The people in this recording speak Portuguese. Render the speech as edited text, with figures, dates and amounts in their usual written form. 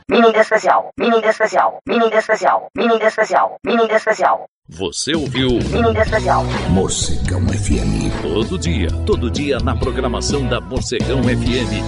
Mini especial. Mini especial. Mini especial. Mini especial. Mini especial. Você ouviu Mini especial. Morcegão FM. todo dia na programação da Morcegão FM.